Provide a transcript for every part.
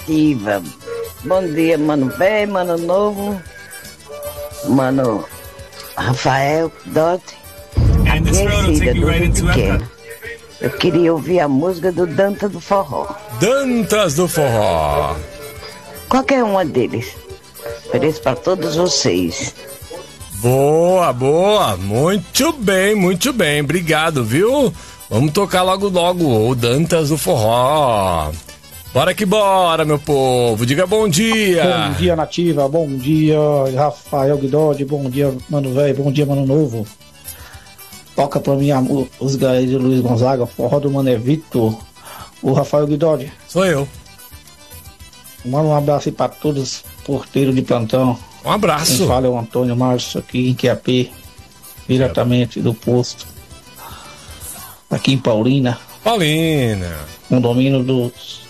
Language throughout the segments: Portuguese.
Nativa. Bom dia, mano velho, mano novo, mano Rafael Dote. Minha filha, do pequeno. Eu queria ouvir a música do Dantas do Forró. Dantas do Forró. Qualquer uma deles. Ofereço para todos vocês. Boa, boa. Muito bem. Obrigado, viu? Vamos tocar logo o Dantas do Forró. Bora que bora, meu povo. Diga bom dia. Bom dia, Nativa. Bom dia, Rafael Guidode. Bom dia, mano velho. Bom dia, mano novo. Toca pra mim a música aí de Luiz Gonzaga, Forró do Mané Vitor. O Rafael Guidode. Sou eu. Manda um abraço aí pra todos os porteiros de plantão. Um abraço. Quem fala é o Antônio Márcio aqui em QAP, diretamente do posto. Aqui em Paulina. Condomínio dos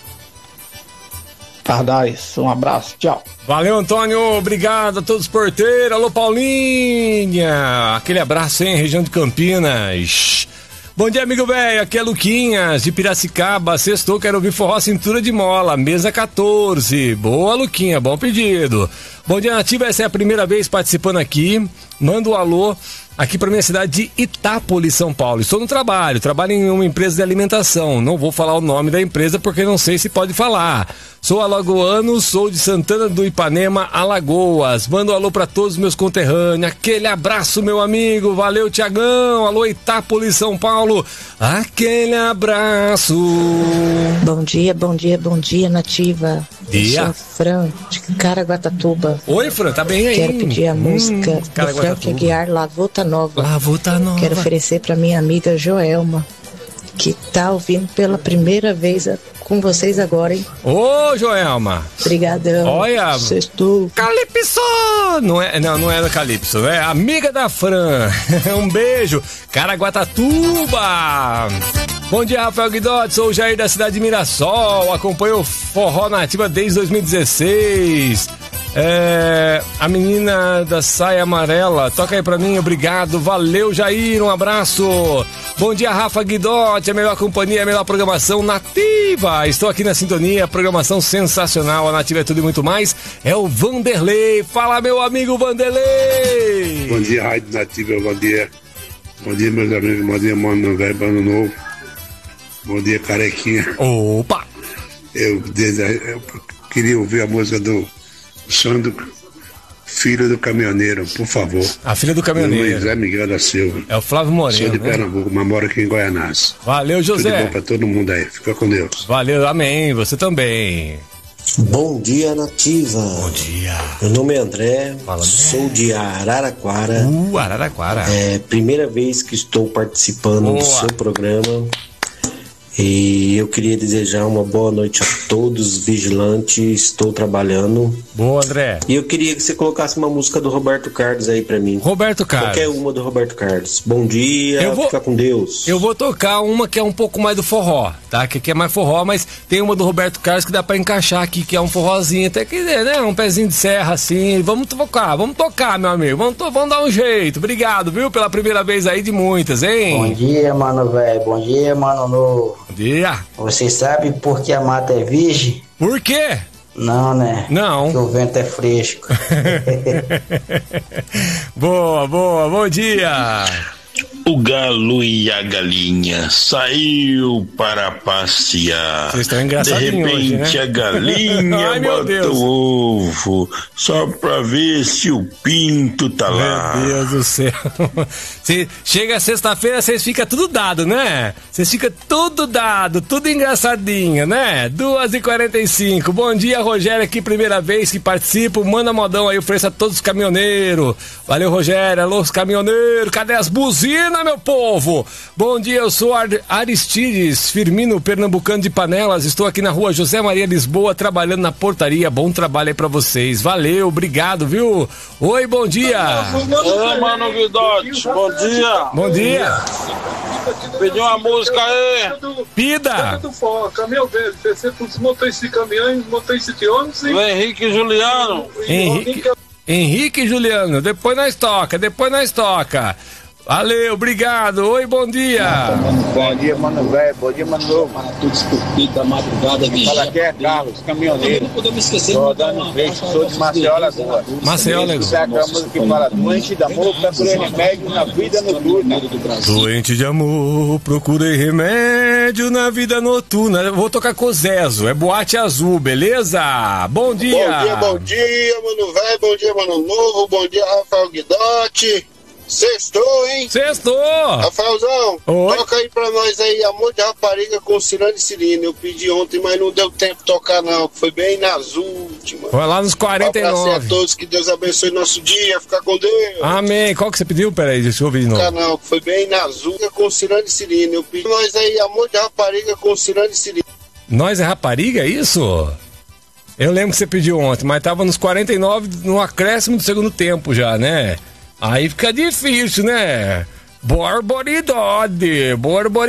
Pardais. Um abraço, tchau. Valeu, Antônio, obrigado a todos os porteiros. Alô, Paulinha, aquele abraço, hein, região de Campinas. Bom dia, amigo velho, aqui é Luquinhas, de Piracicaba. Sextou, quero ouvir Forró Cintura de Mola, mesa 14. Boa, Luquinha, bom pedido. Bom dia, Nativa, essa é a primeira vez participando aqui. Manda um alô aqui para minha cidade de Itápolis, São Paulo. Estou no trabalho em uma empresa de alimentação. Não vou falar o nome da empresa porque não sei se pode falar. Sou alagoano, sou de Santana do Ipanema, Alagoas. Mando um alô para todos os meus conterrâneos. Aquele abraço, meu amigo. Valeu, Tiagão. Alô, Itápolis, São Paulo. Aquele abraço. Bom dia, Nativa. Dia. Eu sou a Fran, de Caraguatatuba. Oi, Fran, tá bem aí? Quero pedir a música do Frank Aguiar, Lavota Nova. Lavota Nova. Quero oferecer pra minha amiga Joelma, que tá ouvindo pela primeira vez com vocês agora, hein? Ô, Joelma. Obrigadão. Olha. Sextou. Calypso! Não é da Calypso, é amiga da Fran. Um beijo. Caraguatatuba. Bom dia, Rafael Guidotti, sou o Jair da cidade de Mirassol, acompanho o Forró Nativa desde 2016. A menina da saia amarela, toca aí pra mim, obrigado, valeu, Jair, um abraço. Bom dia, Rafa Guidotti, a melhor companhia, a melhor programação Nativa. Estou aqui na sintonia, programação sensacional, a Nativa é tudo e muito mais. É o Vanderlei, fala, meu amigo Vanderlei. Bom dia, Rádio Nativa, bom dia. Bom dia, meus amigos, bom dia, mano velho, mano novo. Bom dia, Carequinha. Opa! Eu queria ouvir a música do Sandro, Filho do Caminhoneiro, por favor. A Filha do Caminhoneiro. Meu nome é José Miguel da Silva. É o Flávio Moreno. Sou de Pernambuco, mas moro aqui em Goianás. Valeu, José. Tudo bom pra todo mundo aí. Fica com Deus. Valeu, amém. Você também. Bom dia, Nativa. Bom dia. Meu nome é André. Fala, André. Sou de Araraquara. Araraquara. Primeira vez que estou participando do seu programa. E eu queria desejar uma boa noite a todos, vigilante, estou trabalhando. Boa, André. E eu queria que você colocasse uma música do Roberto Carlos aí pra mim. Roberto Carlos. Qualquer uma do Roberto Carlos. Bom dia, fica com Deus. Eu vou tocar uma que é um pouco mais do forró, tá? Que aqui é mais forró, mas tem uma do Roberto Carlos que dá pra encaixar aqui, que é um forrozinho, até que, né? Um pezinho de serra assim. Vamos tocar, meu amigo. Vamos dar um jeito. Obrigado, viu? Pela primeira vez aí de muitas, hein? Bom dia, mano velho. Bom dia, mano novo. Bom dia. Você sabe por que a mata é virgem? Por quê? Não, né? Não. Porque o vento é fresco. Boa, bom dia. O galo e a galinha saiu para passear. Vocês estão engraçadinhos. De repente, hoje, né? A galinha Ai, meu Deus. bota o ovo só pra ver se o pinto tá lá. Meu Deus do céu. Chega sexta-feira, vocês ficam tudo dado, né? Vocês ficam tudo dado, tudo engraçadinho, né? 2h45. Bom dia, Rogério, aqui, primeira vez que participo. Manda modão aí, ofereça a todos os caminhoneiros. Valeu, Rogério. Alô, os caminhoneiros. Cadê as buzinas, meu povo? Bom dia, eu sou Aristides Firmino, pernambucano de Panelas. Estou aqui na rua José Maria Lisboa, trabalhando na portaria. Bom trabalho aí pra vocês. Valeu, obrigado, viu? Oi, bom dia. Oi, mano Guidotti, bom dia. Bom dia. Pediu uma música aí. Pida. Do forró, caminhão velho, PC para os motoristas de caminhões, motoristas de ônibus e... O Henrique e Juliano. Henrique e Juliano, depois nós toca. Valeu, obrigado. Oi, bom dia. Bom dia, mano velho. Bom dia, mano novo. Para todos curtidos da madrugada. Fala aqui é Carlos, caminhoneiro. Não podemos esquecer. Tô dando um beijo, sou de Maceió, Alagoas. Maceió, Alagoas. Isso é aquela música que fala: doente de amor, procurei remédio na vida noturna. Doente de amor, procurei remédio na vida noturna. Eu vou tocar com o Zezo, é Boate Azul, beleza? Bom dia. Bom dia, mano velho. Bom dia, mano novo. Bom dia, Rafael Guidotti. Sextou, hein? Sextou! Rafaelzão, oi? Toca aí pra nós aí, Amor de Rapariga com Cirano e Cirino. Eu pedi ontem, mas não deu tempo de tocar não, foi bem nas últimas. Foi lá nos 49. Um abraço a todos, que Deus abençoe nosso dia, fica com Deus. Amém. Qual que você pediu? Peraí, deixa eu ouvir de novo. Canal, foi bem nas últimas com Cirano e Cirino. Eu pedi nós aí, Amor de Rapariga com Cirano e Cirino. Nós é rapariga, é isso? Eu lembro que você pediu ontem, mas tava nos 49 no acréscimo do segundo tempo já, né? Aí fica difícil, né? Barbaridade.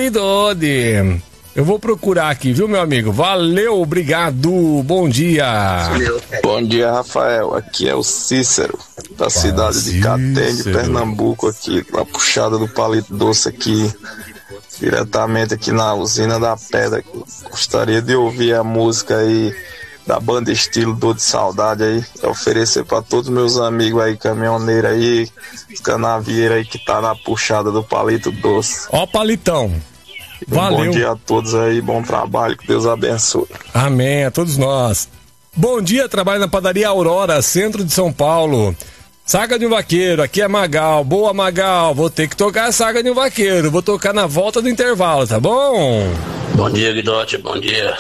Eu vou procurar aqui, viu, meu amigo? Valeu, obrigado. Bom dia. Bom dia, Rafael. Aqui é o Cícero, da cidade de Catende, Pernambuco, aqui, na puxada do Palito Doce aqui, diretamente aqui na usina da Pedra. Gostaria de ouvir a música aí da banda Estilo Dor de Saudade aí, oferecer para todos os meus amigos aí, caminhoneiro aí, canavieiro aí que tá na puxada do Palito Doce. Ó, Palitão. Valeu. Bom dia a todos aí, bom trabalho, que Deus abençoe. Amém, a todos nós. Bom dia, trabalho na padaria Aurora, centro de São Paulo. Saga de um Vaqueiro, aqui é Magal. Boa, Magal, vou ter que tocar a Saga de um Vaqueiro, vou tocar na volta do intervalo, tá bom? Bom dia, Guidotti, bom dia.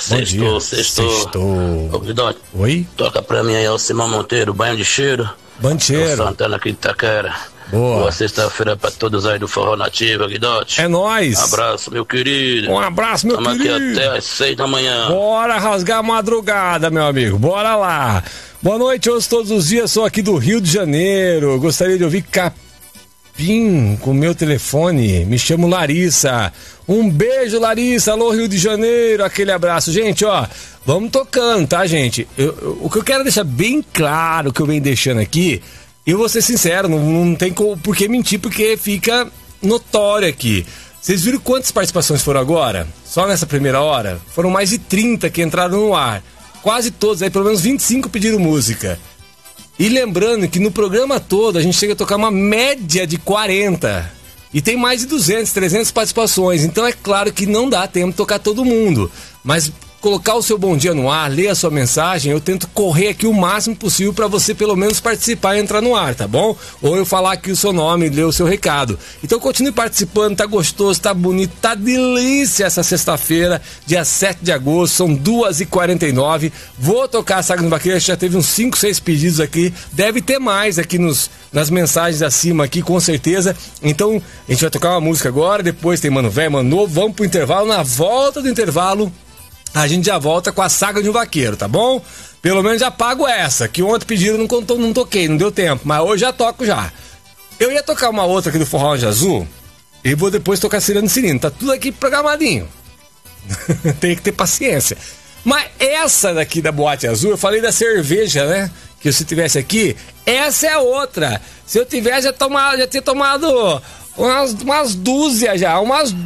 Sextou. Ô, Guidotti. Oi? Toca pra mim aí, o Simão Monteiro, Banho de Cheiro. Banho de Cheiro. Santana aqui de Itaquera. Boa sexta-feira pra todos aí do Forró Nativa, Guidotti. É nóis. Abraço, meu querido. Um abraço, meu querido. Estamos aqui até às 6 da manhã. Bora rasgar a madrugada, meu amigo. Bora lá. Boa noite, ouço todos os dias, sou aqui do Rio de Janeiro. Gostaria de ouvir Capim com meu telefone. Me chamo Larissa. Um beijo, Larissa. Alô, Rio de Janeiro. Aquele abraço. Gente, ó, vamos tocando, tá, gente? O que eu quero deixar bem claro, que eu venho deixando aqui, eu vou ser sincero, não tem por que mentir, porque fica notório aqui. Vocês viram quantas participações foram agora? Só nessa primeira hora? Foram mais de 30 que entraram no ar. Quase todos, aí pelo menos 25 pediram música. E lembrando que no programa todo a gente chega a tocar uma média de 40. E tem mais de 200, 300 participações. Então é claro que não dá tempo de tocar todo mundo. Mas colocar o seu bom dia no ar, ler a sua mensagem, eu tento correr aqui o máximo possível para você pelo menos participar e entrar no ar, tá bom? Ou eu falar aqui o seu nome e ler o seu recado. Então continue participando, tá gostoso, tá bonito, tá delícia essa sexta-feira, dia 7 de agosto, são 2h49. Vou tocar a Saga do Vaqueiro, já teve uns 5, 6 pedidos aqui, deve ter mais aqui nas mensagens acima aqui, com certeza. Então a gente vai tocar uma música agora, depois tem Mano Velho, Mano Novo, vamos pro intervalo, na volta do intervalo a gente já volta com a Saga de um Vaqueiro, tá bom? Pelo menos já pago essa, que ontem pediram, não toquei, não deu tempo, mas hoje já toco já. Eu ia tocar uma outra aqui do Forró de Azul e vou depois tocar Cirano e Cirino, tá tudo aqui programadinho. Tem que ter paciência. Mas essa daqui da Boate Azul, eu falei da cerveja, né? Que se tivesse aqui, essa é outra. Se eu tivesse, já tinha tomado umas dúzias já.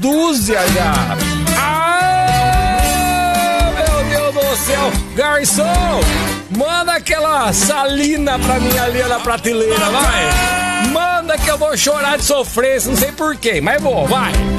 Céu, garçom, manda aquela salina pra mim ali na prateleira, vai. Manda que eu vou chorar de sofrência, não sei porquê, mas vou, vai.